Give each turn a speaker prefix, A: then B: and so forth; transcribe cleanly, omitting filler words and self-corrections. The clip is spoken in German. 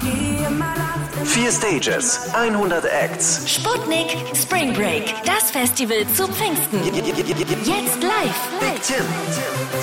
A: 4 Stages, 100 Acts.
B: Sputnik Spring Break, das Festival zu Pfingsten. Jetzt live.
A: Big Tim.